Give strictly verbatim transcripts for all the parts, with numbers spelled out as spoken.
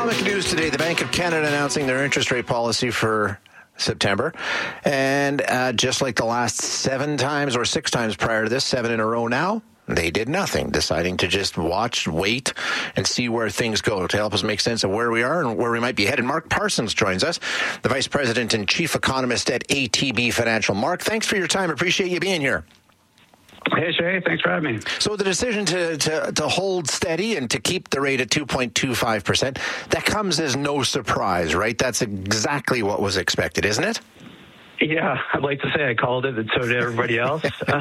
economic news today, the Bank of Canada announcing their interest rate policy for September. And uh, just like the last seven times or six times prior to this, seven in a row now, they did nothing, deciding to just watch, wait, and see where things go to help us make sense of where we are and where we might be headed. Mark Parsons joins us, the Vice President and Chief Economist at A T B Financial. Mark, thanks for your time. Appreciate you being here. Hey, Shay. Thanks for having me. So the decision to, to, to hold steady and to keep the rate at two point two five percent, that comes as no surprise, right? That's exactly what was expected, isn't it? Yeah, I'd like to say I called it, and so did everybody else.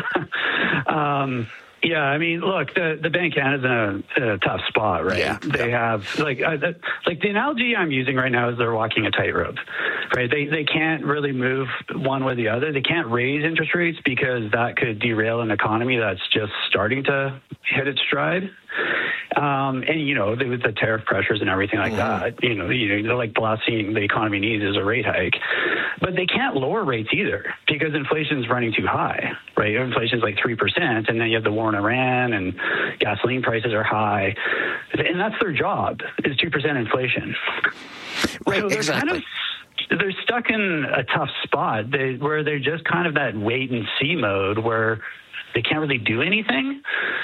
um, yeah, I mean, look, the, the Bank of Canada's in a, a tough spot, right? Yeah, they yeah. have, like, uh, like the analogy I'm using right now is they're walking a tightrope, right? They they can't really move one way or the other. They can't raise interest rates because that could derail an economy that's just starting to hit its stride. Um, and, you know, with the tariff pressures and everything like mm-hmm. that, you know, you know, like the last thing the economy needs is a rate hike. But they can't lower rates either because inflation is running too high, right? Inflation is like three percent, and then you have the war in Iran, and gasoline prices are high. And that's their job, is two percent inflation. Right, so they're exactly. kind of, they're stuck in a tough spot they, where they're just kind of that wait-and-see mode where they can't really do anything.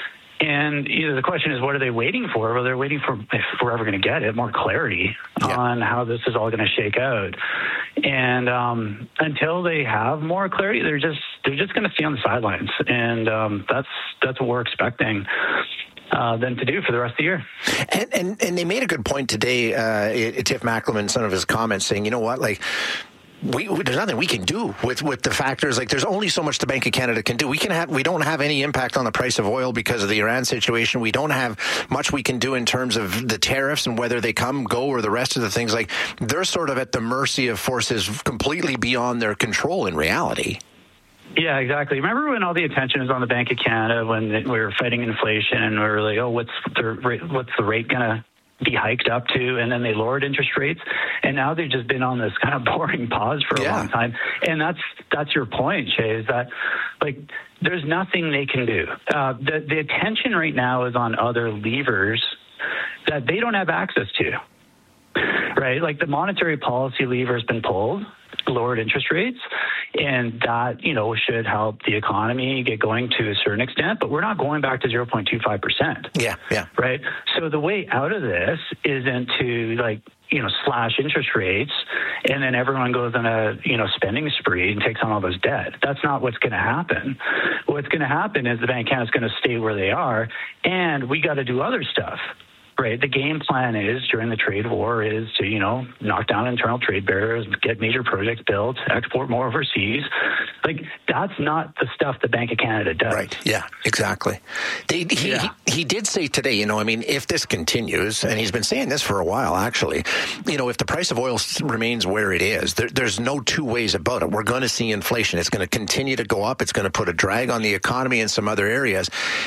And you know, the question is, what are they waiting for? Well, they're waiting for, if we're ever going to get it, more clarity yeah. on how this is all going to shake out. And um, until they have more clarity, they're just they're just going to stay on the sidelines. And um, that's that's what we're expecting uh, them to do for the rest of the year. And and, and they made a good point today. Uh, Tiff Macklem, some of his comments saying, you know what, like. We, we, there's nothing we can do with, with the factors. Like, there's only so much the Bank of Canada can do. We can have, we don't have any impact on the price of oil because of the Iran situation. We don't have much we can do in terms of the tariffs and whether they come, go, or the rest of the things. Like, they're sort of at the mercy of forces completely beyond their control in reality. Yeah, exactly. Remember when all the attention was on the Bank of Canada when we were fighting inflation and we were like, oh, what's the what's the rate going to be hiked up to, and then they lowered interest rates, and now they've just been on this kind of boring pause for a yeah. long time. And that's that's your point, Shay, is that like there's nothing they can do. Uh, the the attention right now is on other levers that they don't have access to. Right, like the monetary policy lever has been pulled, lowered interest rates, and that, you know, should help the economy get going to a certain extent, but we're not going back to zero point two five percent. Yeah, yeah. Right? So the way out of this isn't to, like, you know, slash interest rates and then everyone goes on a, you know, spending spree and takes on all those debt. That's not what's going to happen. What's going to happen is the Bank of Canada is going to stay where they are, and we got to do other stuff. Right. The game plan is during the trade war is to, you know, knock down internal trade barriers, get major projects built, export more overseas. Like, that's not the stuff the Bank of Canada does. Right. Yeah, exactly. They, he, yeah. he, he did say today, you know, I mean, if this continues, and he's been saying this for a while, actually, you know, if the price of oil remains where it is, there, there's no two ways about it. We're going to see inflation. It's going to continue to go up. It's going to put a drag on the economy in some other areas.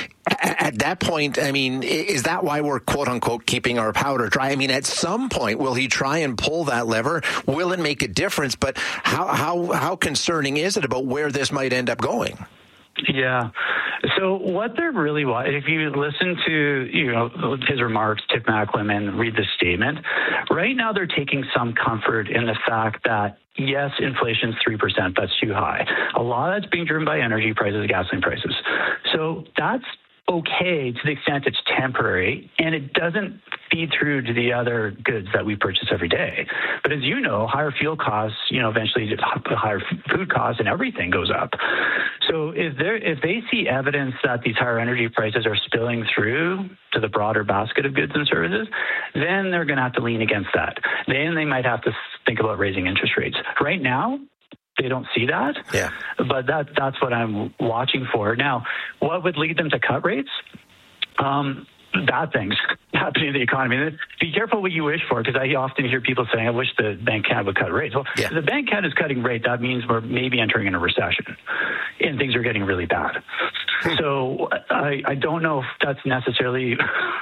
At that point, I mean, is that why we're, quote unquote, keeping our powder dry? I mean, at some point, will he try and pull that lever? Will it make a difference? But how how how concerning is it about where this might end up going? Yeah. So what they're really, if you listen to, you know, his remarks, Tiff Macklem, and read the statement, right now they're taking some comfort in the fact that, yes, inflation's three percent. That's too high. A lot of that's being driven by energy prices, gasoline prices. So that's okay to the extent it's temporary, and it doesn't feed through to the other goods that we purchase every day. But as you know, higher fuel costs, you know, eventually higher food costs and everything goes up. So if they if they see evidence that these higher energy prices are spilling through to the broader basket of goods and services, then they're going to have to lean against that. Then they might have to think about raising interest rates. Right now, they don't see that, yeah. but that that's what I'm watching for. Now, what would lead them to cut rates? Um, bad things happening in the economy. Be careful what you wish for, because I often hear people saying, I wish the Bank of Canada would cut rates. Well, yeah. if the Bank of Canada is cutting rate, that means we're maybe entering in a recession, and things are getting really bad. So I, I don't know if that's necessarily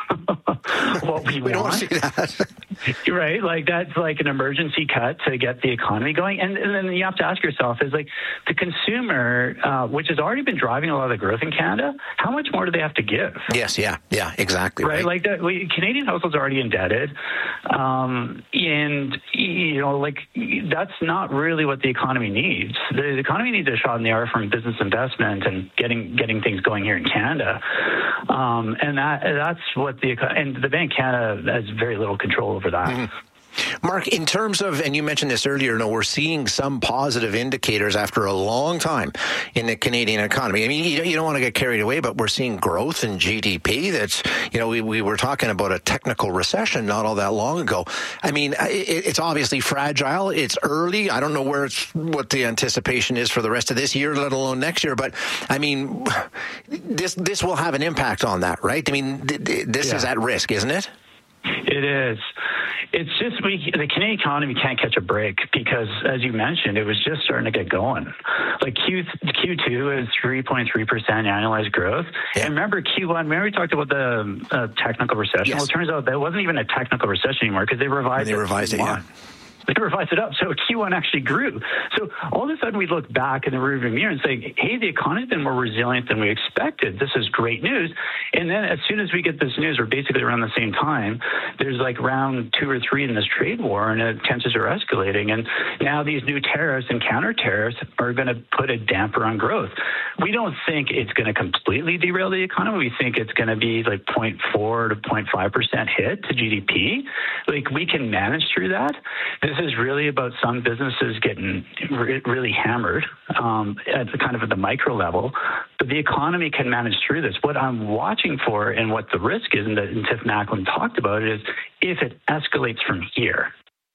what we, we want. don't want to see that. Right? Like that's like an emergency cut to get the economy going. And, and then you have to ask yourself is like the consumer, uh, which has already been driving a lot of the growth in Canada, how much more do they have to give? Yes, yeah, yeah, exactly. Right? right. Like the, we, Canadian households are already indebted. Um, and, you know, like that's not really what the economy needs. The, the economy needs a shot in the arm from business investment and getting getting things going here in Canada. Um, and that that's what the, and the Bank of Canada has very little control over that. Mm-hmm. Mark, in terms of, and you mentioned this earlier, no, we're seeing some positive indicators after a long time in the Canadian economy. I mean, you, you don't want to get carried away, but we're seeing growth in G D P. That's, you know, we, we were talking about a technical recession not all that long ago. I mean, it, it's obviously fragile. It's early. I don't know where it's, what the anticipation is for the rest of this year, let alone next year. But I mean, this this will have an impact on that, right? I mean, this yeah. is at risk, isn't it? It is. It's just we, the Canadian economy can't catch a break because, as you mentioned, it was just starting to get going. Like Q Q two is three point three percent annualized growth. Yeah. And remember Q one, remember we talked about the uh, technical recession? Yes. Well, it turns out that wasn't even a technical recession anymore because they revised they it. They revised it, yeah. They revised it up, so Q one actually grew. So all of a sudden we look back in the rearview mirror and say, hey, the economy's been more resilient than we expected. This is great news. And then as soon as we get this news, we're basically around the same time, there's like round two or three in this trade war, and uh, tensions are escalating. And now these new tariffs and counter tariffs are going to put a damper on growth. We don't think it's going to completely derail the economy. We think it's going to be like zero point four to zero point five percent hit to G D P. Like we can manage through that. This is really about some businesses getting re- really hammered um, at the kind of at the micro level, but the economy can manage through this. What I'm watching for and what the risk is, and that and Tiff Macklem talked about it, is if it escalates from here,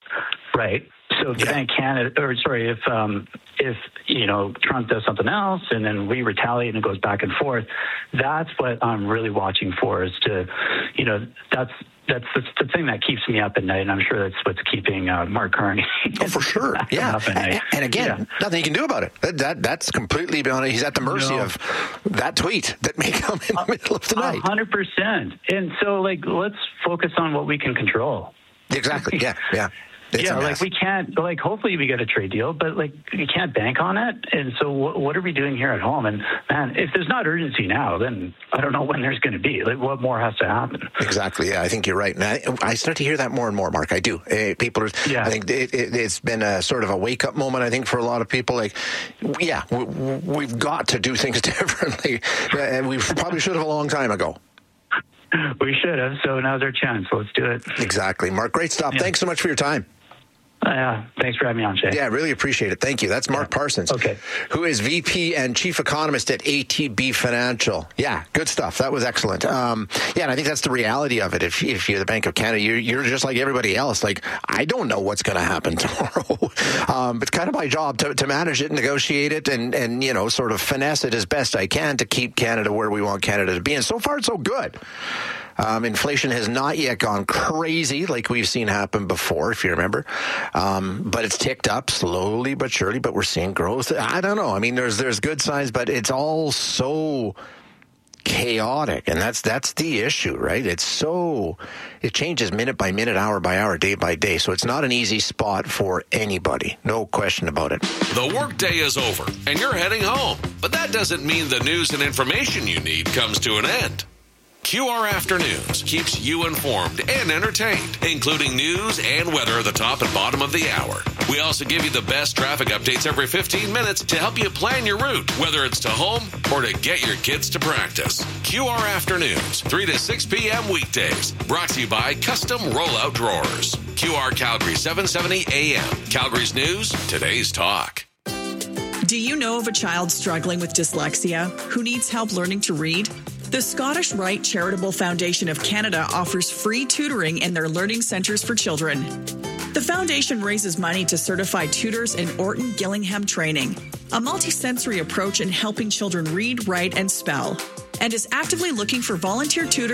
right? So if the yeah. Bank of Canada, or sorry, if um, if you know Trump does something else and then we retaliate and it goes back and forth, that's what I'm really watching for. Is to, you know, that's. That's the, the thing that keeps me up at night, and I'm sure that's what's keeping uh, Mark Carney. Oh, for sure, yeah. Up at night. And, and again, yeah. nothing you can do about it. That, that that's completely beyond it. He's at the mercy no. of that tweet that may come in the middle of the night. hundred percent. And so, like, let's focus on what we can control. Exactly. Yeah. Yeah. It's yeah, like we can't, like hopefully we get a trade deal, but like you can't bank on it. And so what, what are we doing here at home? And man, if there's not urgency now, then I don't know when there's going to be. Like what more has to happen? Exactly. Yeah, I think you're right. And I, I start to hear that more and more, Mark. I do. Uh, people are, yeah. I think it, it, it's been a sort of a wake up moment, I think, for a lot of people. Like, yeah, we, we've got to do things differently. And we probably should have a long time ago. We should have. So now's our chance. Let's do it. Exactly. Mark, great stuff. Yeah. Thanks so much for your time. Uh, yeah, thanks for having me on, Shay. Yeah, I really appreciate it. Thank you. That's Mark yeah. Parsons, okay. who is V P and Chief Economist at A T B Financial. Yeah, good stuff. That was excellent. Um, yeah, and I think that's the reality of it. If, if you're the Bank of Canada, you're, you're just like everybody else. Like, I don't know what's going to happen tomorrow. um, it's kind of my job to, to manage it, negotiate it, and, and, you know, sort of finesse it as best I can to keep Canada where we want Canada to be. And so far, it's so good. Um, inflation has not yet gone crazy like we've seen happen before, if you remember. Um, but it's ticked up slowly but surely, but we're seeing growth. I don't know. I mean, there's there's good signs, but it's all so chaotic, and that's that's the issue, right? It's so, it changes minute by minute, hour by hour, day by day. So it's not an easy spot for anybody. No question about it. The workday is over, and you're heading home. But that doesn't mean the news and information you need comes to an end. Q R Afternoons keeps you informed and entertained, including news and weather at the top and bottom of the hour. We also give you the best traffic updates every fifteen minutes to help you plan your route, whether it's to home or to get your kids to practice. Q R Afternoons, three to six p.m. weekdays. Brought to you by Custom Rollout Drawers. Q R Calgary, seven seventy A M. Calgary's News, today's talk. Do you know of a child struggling with dyslexia who needs help learning to read? The Scottish Rite Charitable Foundation of Canada offers free tutoring in their learning centres for children. The foundation raises money to certify tutors in Orton Gillingham training, a multisensory approach in helping children read, write, and spell, and is actively looking for volunteer tutors